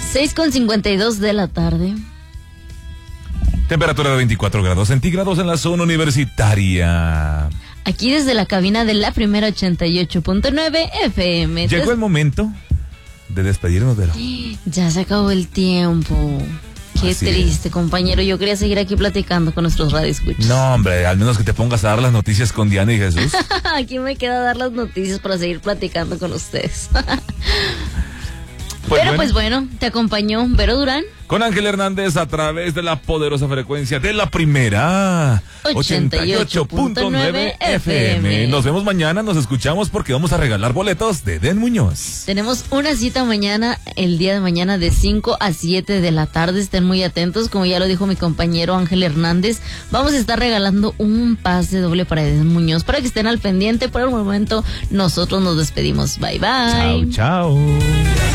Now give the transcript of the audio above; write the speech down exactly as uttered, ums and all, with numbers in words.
seis con cincuenta y dos de la tarde. Temperatura de veinticuatro grados centígrados en la zona universitaria. Aquí desde la cabina de la primera ochenta y ocho punto nueve F M. Llegó Des... el momento de despedirnos, Vero. Ya se acabó el tiempo. Qué Así triste, es. compañero. Yo quería seguir aquí platicando con nuestros radioescuchas. No, hombre, al menos que te pongas a dar las noticias con Diana y Jesús. Aquí me queda dar las noticias para seguir platicando con ustedes. Pues Pero bueno. pues bueno, te acompañó Vero Durán. Con Ángel Hernández a través de la poderosa frecuencia de la primera ochenta y ocho punto nueve F M. Nos vemos mañana, nos escuchamos porque vamos a regalar boletos de Den Muñoz. Tenemos una cita mañana, el día de mañana de cinco a siete de la tarde. Estén muy atentos, como ya lo dijo mi compañero Ángel Hernández. Vamos a estar regalando un pase doble para Den Muñoz, para que estén al pendiente. Por el momento, nosotros nos despedimos. Bye, bye. Chao, chao.